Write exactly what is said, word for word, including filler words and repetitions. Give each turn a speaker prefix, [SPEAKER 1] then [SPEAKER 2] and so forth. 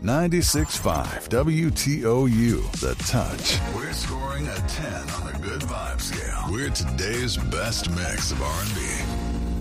[SPEAKER 1] ninety-six point five W T O U, The Touch. We're scoring a ten on the good vibe scale. We're today's best mix of R and B.